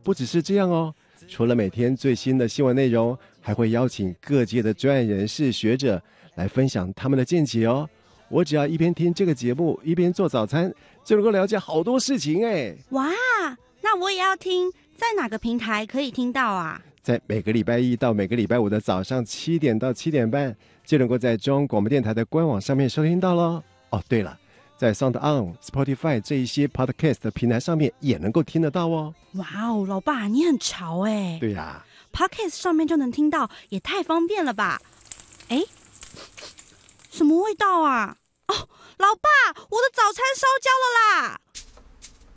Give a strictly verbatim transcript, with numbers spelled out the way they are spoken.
不只是这样哦，除了每天最新的新闻内容，还会邀请各界的专业人士、学者来分享他们的见解哦。我只要一边听这个节目，一边做早餐，就能够了解好多事情哎。 哇，那我也要听，在哪个平台可以听到啊？ 在每个礼拜一到每个礼拜五的早上七点到七点半，就能够在中央广播电台的官网上面收听到咯。哦，对了，在 SoundOn、Spotify 这一些 Podcast 的平台上面也能够听得到哦。 哇哦，老爸你很潮哎。 对呀、啊、 Podcast 上面就能听到，也太方便了吧。哎，什么味道啊？哦，老爸，我的早餐烧焦了啦！